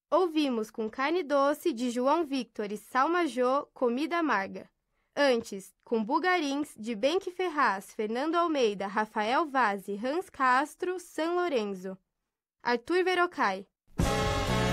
Ouvimos Com Carne Doce, de João Victor e Salma Jô, Comida Amarga. Antes, com Bugarins, de Benque Ferraz, Fernando Almeida, Rafael Vaz e Hans Castro, San Lorenzo. Arthur Verocai.